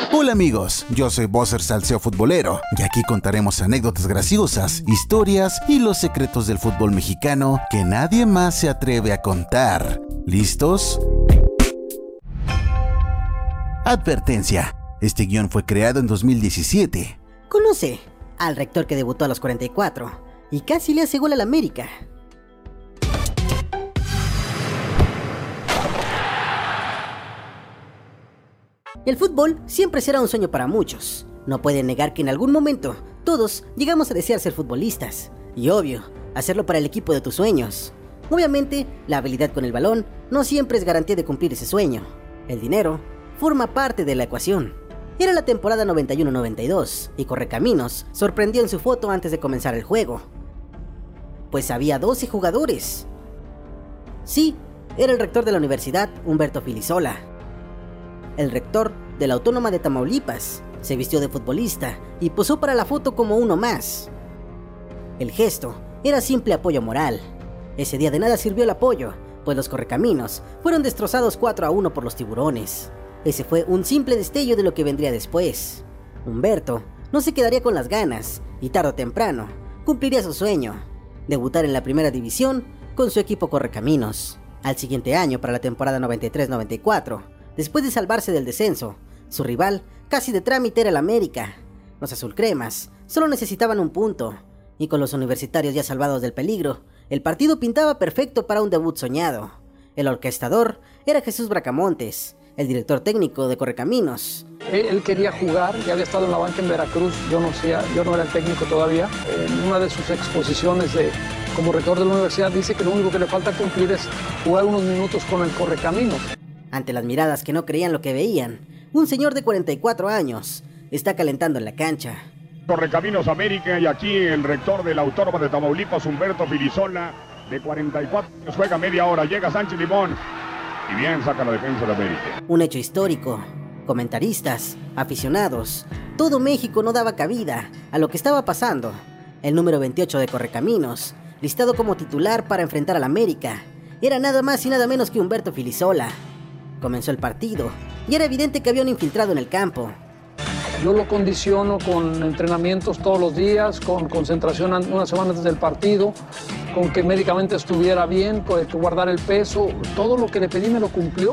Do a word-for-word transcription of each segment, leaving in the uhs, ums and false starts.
Hola amigos, yo soy Bosser Salseo Futbolero y aquí contaremos anécdotas graciosas, historias y los secretos del fútbol mexicano que nadie más se atreve a contar. ¿Listos? Advertencia, este guión fue creado en dos mil diecisiete. Conoce al rector que debutó a los cuarenta y cuatro y casi le hace gol al América. El fútbol siempre será un sueño para muchos. No pueden negar que en algún momento todos llegamos a desear ser futbolistas. Y obvio, hacerlo para el equipo de tus sueños. Obviamente, la habilidad con el balón no siempre es garantía de cumplir ese sueño. El dinero forma parte de la ecuación. Era la temporada noventa y uno noventa y dos y Correcaminos sorprendió en su foto antes de comenzar el juego. Pues había doce jugadores. Sí, era el rector de la universidad, Humberto Filisola. El rector de la Autónoma de Tamaulipas se vistió de futbolista y posó para la foto como uno más. El gesto era simple apoyo moral. Ese día de nada sirvió el apoyo, pues los Correcaminos fueron destrozados cuatro a uno por los Tiburones. Ese fue un simple destello de lo que vendría después. Humberto no se quedaría con las ganas y tarde o temprano cumpliría su sueño: debutar en la primera división con su equipo Correcaminos. Al siguiente año, para la temporada noventa y tres noventa y cuatro, después de salvarse del descenso, su rival casi de trámite era el América. Los azulcremas solo necesitaban un punto, y con los universitarios ya salvados del peligro, el partido pintaba perfecto para un debut soñado. El orquestador era Jesús Bracamontes, el director técnico de Correcaminos. Él quería jugar, ya había estado en la banca en Veracruz, yo no, sé, yo no era el técnico todavía. En una de sus exposiciones de, como rector de la universidad dice que lo único que le falta cumplir es jugar unos minutos con el Correcaminos. Ante las miradas que no creían lo que veían, un señor de cuarenta y cuatro años está calentando en la cancha. Correcaminos América, y aquí el rector de la Autónoma de Tamaulipas, Humberto Filisola, de cuarenta y cuatro años, juega media hora, llega Sánchez Limón y bien saca la defensa de América. Un hecho histórico. Comentaristas, aficionados, todo México no daba cabida a lo que estaba pasando. El número veintiocho de Correcaminos, listado como titular para enfrentar al América, era nada más y nada menos que Humberto Filisola. Comenzó el partido y era evidente que había un infiltrado en el campo. Yo lo condiciono con entrenamientos todos los días, con concentración una semana antes del partido, con que médicamente estuviera bien, con que guardar el peso. Todo lo que le pedí me lo cumplió.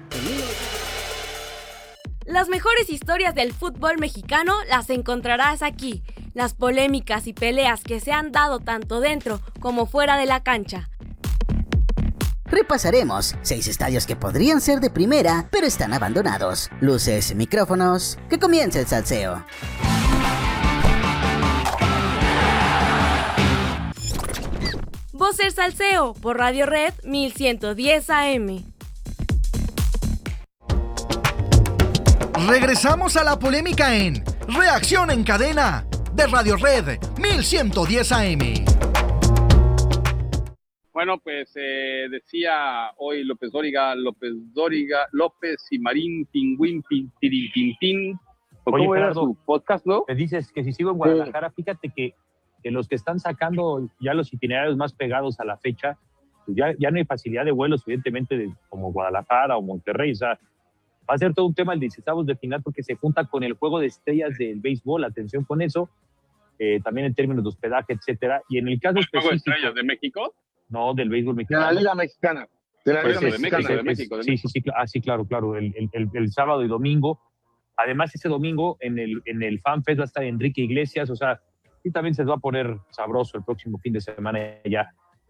Las mejores historias del fútbol mexicano las encontrarás aquí. Las polémicas y peleas que se han dado tanto dentro como fuera de la cancha. Repasaremos seis estadios que podrían ser de primera, pero están abandonados. Luces, micrófonos, que comience el salseo. Bosser Salseo por Radio Red mil ciento diez A M. Regresamos a la polémica en Reacción en Cadena de Radio Red mil ciento diez A M. Bueno, pues eh, decía hoy López Dóriga, López Dóriga, López y Marín, Pingüín, Pintirín, Pintín. Oye, ¿Cómo era Gerardo, su podcast, no? Me dices que si sigo en Guadalajara, sí. Fíjate que, que los que están sacando ya los itinerarios más pegados a la fecha, pues ya, ya no hay facilidad de vuelos, evidentemente, de, como Guadalajara o Monterrey. O sea, va a ser todo un tema el dieciseisavos de final porque se junta con el juego de estrellas del béisbol. Atención con eso, eh, también en términos de hospedaje, etcétera. Y en el caso ¿El específico... juego de estrellas de México? No, del béisbol mexicano. De la Liga Mexicana. De la Pues Liga es, Mexicana. de México, de México. De sí, México. sí, sí, ah, sí, claro, claro. El, el, el, el sábado y domingo. Además, ese domingo en el, en el FanFest va a estar Enrique Iglesias. O sea, sí también se va a poner sabroso el próximo fin de semana ya.